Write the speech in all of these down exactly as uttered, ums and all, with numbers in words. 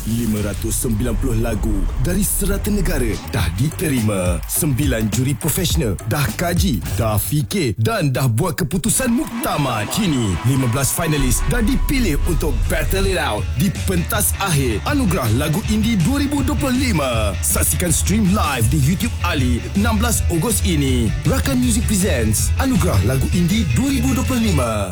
lima ratus sembilan puluh lagu dari serata negara dah diterima. Sembilan juri profesional dah kaji, dah fikir dan dah buat keputusan muktamad. Kini lima belas finalis dah dipilih untuk battle it out di pentas akhir Anugerah Lagu Indie dua ribu dua puluh lima. Saksikan stream live di YouTube Ali enam belas Ogos ini. Rakan Music presents Anugerah Lagu Indie dua ribu dua puluh lima.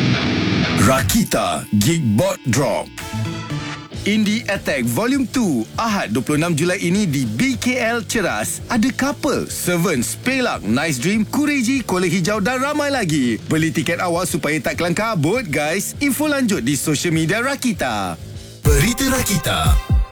Rakita Geekbot Drop Indie Attack Volume dua Ahad dua puluh enam Julai ini di B K L Ceras. Ada Couple, Servants, Pelak, Nice Dream, Kureji, Kola Hijau dan ramai lagi. Beli tiket awal supaya tak kelang kabut guys. Info lanjut di social media Rakita. Berita Rakita.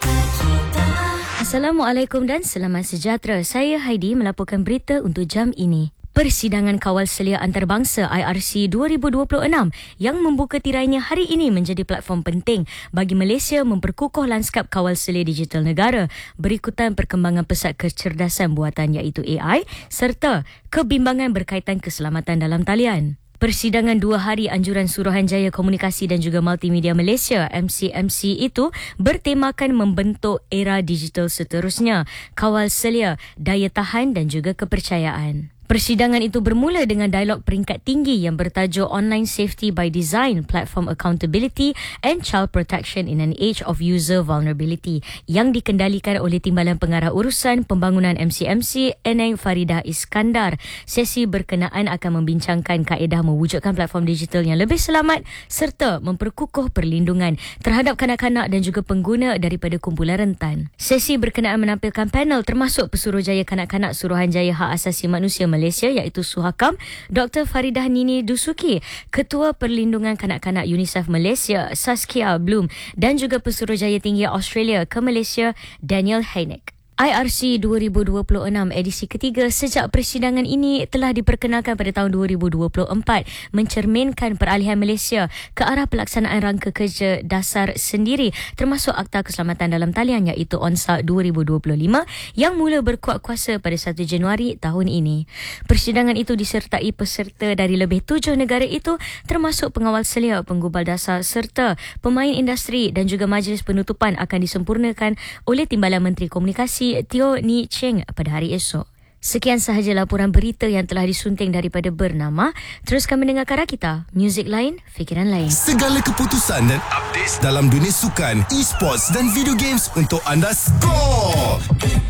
Assalamualaikum dan selamat sejahtera. Saya Heidi melaporkan berita untuk jam ini. Persidangan Kawal Selia Antarabangsa I R C dua ribu dua puluh enam yang membuka tirainya hari ini menjadi platform penting bagi Malaysia memperkukuh lanskap kawal selia digital negara berikutan perkembangan pesat kecerdasan buatan iaitu A I serta kebimbangan berkaitan keselamatan dalam talian. Persidangan dua hari Anjuran Suruhanjaya Komunikasi dan juga Multimedia Malaysia M C M C itu bertemakan membentuk era digital seterusnya, kawal selia, daya tahan dan juga kepercayaan. Persidangan itu bermula dengan dialog peringkat tinggi yang bertajuk Online Safety by Design, Platform Accountability and Child Protection in an Age of User Vulnerability yang dikendalikan oleh Timbalan Pengarah Urusan Pembangunan M C M C Eneng Faridah Iskandar. Sesi berkenaan akan membincangkan kaedah mewujudkan platform digital yang lebih selamat serta memperkukuh perlindungan terhadap kanak-kanak dan juga pengguna daripada kumpulan rentan. Sesi berkenaan menampilkan panel termasuk Pesuruhjaya Kanak-Kanak Suruhanjaya Hak Asasi Manusia Malaysia iaitu Suhakam, Doktor Faridah Nini Dusuki, Ketua Perlindungan Kanak-Kanak UNICEF Malaysia Saskia Bloom dan juga Pesuruhjaya Tinggi Australia ke Malaysia Daniel Heineck. I R C dua ribu dua puluh enam edisi ketiga sejak persidangan ini telah diperkenalkan pada tahun dua ribu dua puluh empat mencerminkan peralihan Malaysia ke arah pelaksanaan rangka kerja dasar sendiri termasuk Akta Keselamatan Dalam Talian iaitu ONSA dua ribu dua puluh lima yang mula berkuat kuasa pada satu Januari tahun ini. Persidangan itu disertai peserta dari lebih tujuh negara itu termasuk pengawal selia, penggubal dasar serta pemain industri dan juga majlis penutupan akan disempurnakan oleh Timbalan Menteri Komunikasi Teo Ni Cheng pada hari esok. Sekian sahaja laporan berita yang telah disunting daripada Bernama. Teruskan mendengarkan Rakita, muzik lain, fikiran lain. Segala keputusan dan updates dalam dunia sukan, e-sports dan video games untuk anda skor.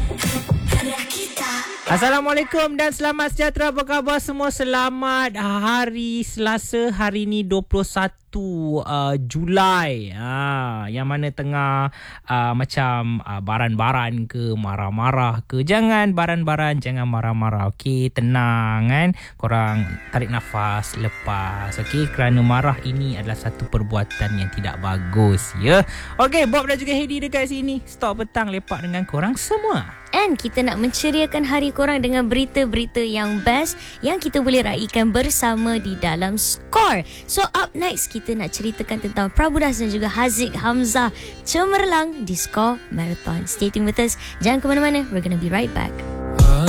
Assalamualaikum dan selamat sejahtera. Apa khabar semua? Selamat hari Selasa, hari ni dua puluh satu uh, Julai. Ha, yang mana tengah uh, macam uh, baran-baran ke, marah-marah ke. Jangan baran-baran, jangan marah-marah. Okey, tenang kan. Korang tarik nafas, lepas. Okey, kerana marah ini adalah satu perbuatan yang tidak bagus, ya. Okey, Bob dan juga Heidi dekat sini. Stop petang lepak dengan korang semua. And kita nak menceriakan hari korang dengan berita-berita yang best yang kita boleh raikan bersama di dalam Skor. So up next kita nak ceritakan tentang Prabudas dan juga Haziq Hamzah cemerlang di Skor Marathon. Stay tuned with us. Jangan ke mana-mana. We're gonna be right back.